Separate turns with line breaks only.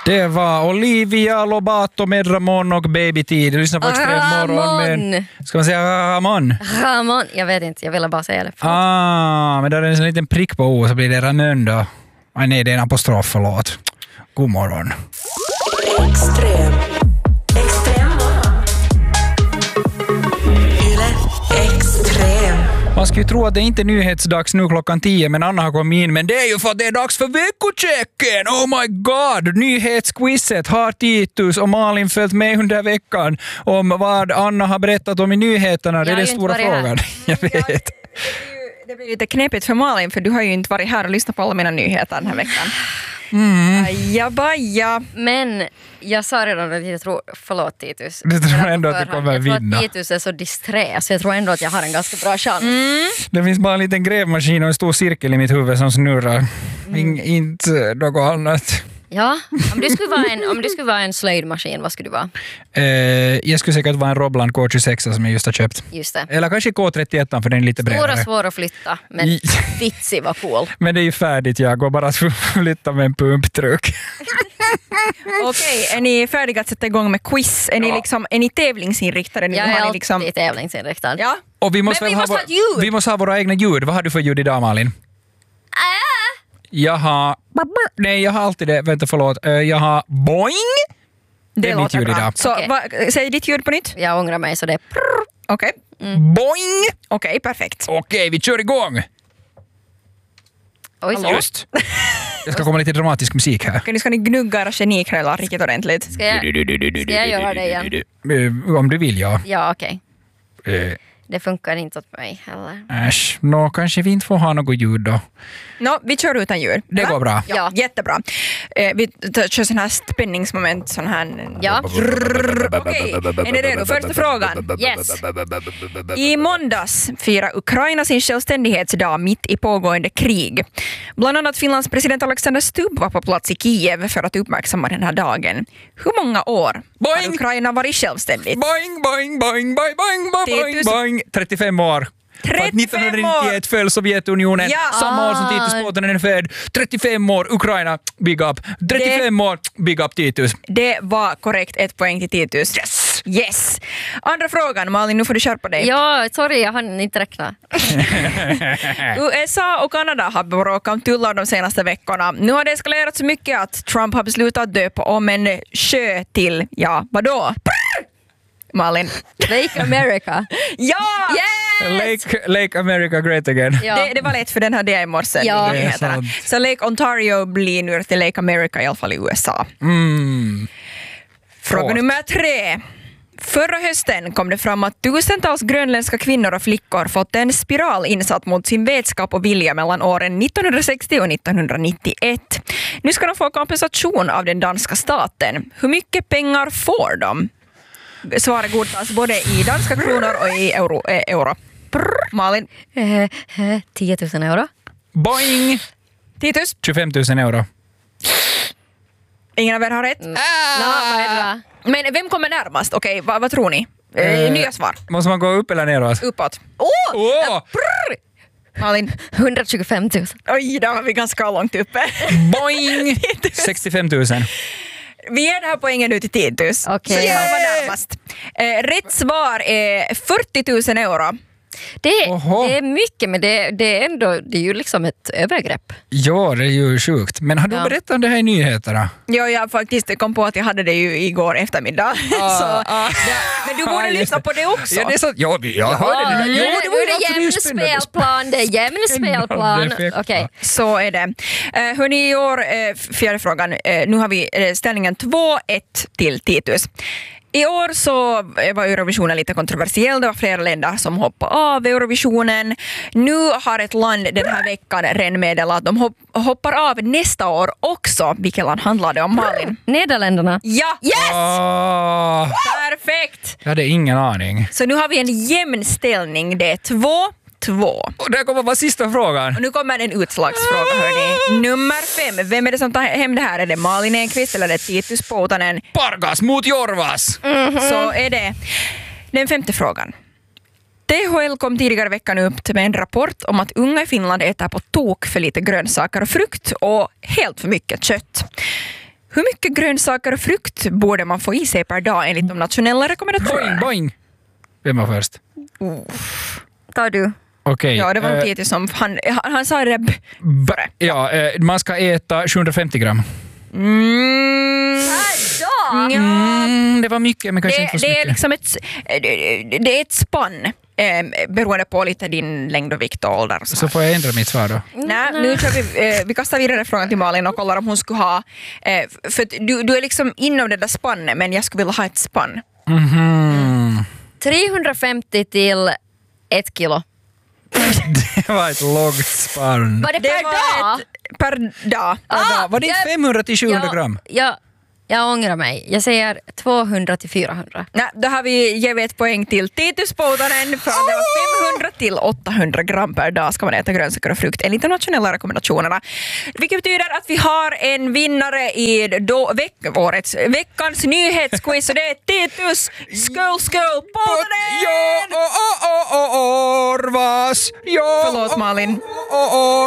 Det var Olivia Lobato med Ramon och Babytid. Du lyssnar på Extrem morgon med... Ska man säga Ramon?
Ramon, jag vet inte, jag ville bara säga det.
Men där är en liten prick på O så blir det Ramon då. Nej, det är en apostrof, förlåt. God morgon.
Extrem morgon. Yle Extrem.
Man ska ju tro att det inte är nyhetsdags nu klockan 10, men Anna har kommit in. Men det är ju för att det är dags för veckochecken! Oh my god! Nyhetsquizet har Titus och Malin följt med under veckan om vad Anna har berättat om i nyheterna. Det är den stora frågan. Jag vet.
Det blir lite knepigt för Malin, för du har ju inte varit här och lyssnat på alla mina nyheter den här veckan. Ajabaja.
Men jag sa redan att jag tror, förlåt Titus.
Du tror ändå att du kommer vinna.
Jag tror att Titus är så disträ, så jag tror ändå att jag har en ganska bra chans.
Det finns bara en liten grävmaskin och en stor cirkel i mitt huvud som snurrar. Inte något annat.
Ja, om du skulle vara en slöjdmaskin, vad skulle du vara?
Jag skulle säkert vara en Robland K26 som jag just har köpt.
Just det.
Eller kanske K31 för den är lite bredare.
Svår att flytta, men vitsig var cool.
Men det är ju färdigt, jag går bara att flytta med en pumptruck.
Okej, är ni färdiga att sätta igång med quiz? Är ni tävlingsinriktade nu?
Jag är
alltid
tävlingsinriktad.
Ja.
Och vi måste ha ett ljud. Vi måste ha våra egna ljud. Vad har du för ljud idag, Malin? Jag har... Nej, jag har alltid det. Vänta, förlåt. Jag har boing. Det är mitt ljud
bra.
idag.
Så säg ditt ljud på nytt.
Jag ångrar mig, så det är...
Okej.
Boing!
Okej, perfekt.
Okej, vi kör igång.
Oj, så.
Just. Jag ska komma lite dramatisk musik här.
Okej, nu ska ni gnugga era geniknölar riktigt ordentligt.
Ska jag göra det igen?
Om du vill, ja.
Ja, okej. Det funkar inte åt mig heller.
Äsch, kanske vi inte får ha något ljud då.
Vi kör utan ljud.
Det går bra.
Ja, jättebra. Vi kör sån här spänningsmoment. Sån här...
Ja.
Okej, är ni redo? Första frågan.
Yes.
I måndags firar Ukraina sin självständighetsdag mitt i pågående krig. Bland annat Finlands president Alexander Stubb var på plats i Kiev för att uppmärksamma den här dagen. Hur många år har Ukraina varit självständigt?
Boing, boing, boing, boing, boing, boing, boing. 35 år. 1991 föll Sovjetunionen, samma år som Titus Påtanen är född. 35 år, Ukraina, big up. 35 år, big up Titus.
Det var korrekt, 1 poäng till Titus. Yes! Andra frågan, Malin, nu får du köra på dig.
Ja, sorry, jag hann inte räkna.
USA och Kanada har bråkat om tullar de senaste veckorna. Nu har det eskalerat så mycket att Trump har beslutat döpa om en sjö till, vadå? Malin.
Lake America.
Ja!
Yes!
Lake America great again.
Ja. Det var lätt, för den hade jag i morse.
Ja.
Så Lake Ontario blir nu till Lake America, i alla fall i USA. Fråga nummer 3. Förra hösten kom det fram att tusentals grönländska kvinnor och flickor fått en spiral insatt mot sin vetskap och vilja mellan åren 1960 och 1991. Nu ska de få kompensation av den danska staten. Hur mycket pengar får de? Svaret godtas både i danska kronor och i euro. Malin?
10 000 euro.
Boing!
Titus?
25 000 euro.
Ingen av er har rätt? Men vem kommer närmast? Okej, vad tror ni? Nya svar.
Måste man gå upp eller neråt?
Uppåt. Malin?
125 000.
Oj, där var vi ganska långt uppe.
Boing! 65 000.
Vi ger det här poängen nu till Titus.
Okej.
Så jag var närmast. Rätt svar är 40 000 euro.
Det är mycket, men det är ju liksom ett övergrepp.
Ja, det är ju sjukt. Men har du berättat om det här i nyheterna?
Ja, jag faktiskt kom på att jag hade det ju igår eftermiddag. Men du borde lyssna på det också.
Ja, det är så. Ja, jag hörde det.
Nu är det jämn spelplan. Det är jämn spelplan. Okej.
Så är det. Hörni, i år, fjärde frågan. Nu har vi ställningen 2-1 till Titus. I år så var Eurovisionen lite kontroversiell. Det var flera länder som hoppade av Eurovisionen. Nu har ett land den här veckan redan meddelat att de hoppar av nästa år också. Vilket land handlar det om, Malin?
Nederländerna.
Ja!
Yes!
Perfekt!
Jag hade ingen aning.
Så nu har vi en jämn ställning. Det är 2-2.
Och där kommer bara sista frågan.
Och nu kommer en utslagsfråga, hörni. Nummer 5. Vem är det som tar hem det här? Är det Malin Enqvist eller är det Titus Poutanen?
Pargas mot Jorvas!
Så är det. Den 5:e frågan. THL kom tidigare veckan upp med en rapport om att unga i Finland äter på tok för lite grönsaker och frukt och helt för mycket kött. Hur mycket grönsaker och frukt borde man få i sig per dag enligt de nationella rekommendationerna?
Boing! Vem var först?
Tar du?
Okej.
Ja, det var nog Titus som... Han sa det före.
Ja, man ska äta 750 gram. Det var mycket, men kanske inte så
Det är
mycket.
liksom det är ett spann. Beroende på lite din längd och vikt och ålder.
Så får jag ändra mitt svar då.
Nej, nu kör vi kastar vidare frågan till Malin och kollar om hon skulle ha... för att du är liksom inom det där spannet, men jag skulle vilja ha ett spann.
350 till 1 kilo.
Det var ett lågt spann.
Var det per dag?
Per dag.
Var det inte 500 till 700 gram?
Jag ångrar mig. Jag säger 200 till 400.
Nej, då har vi gett ett poäng till Titus Poutanen för att det var 500 till 800 gram per dag ska man äta grönsaker och frukt enligt de nationella rekommendationerna. Vilket betyder att vi har en vinnare i veckans nyhetsquiz och det är Titus Skål Poutanen!
Ja, Orvas! Ja,
Förlåt Malin.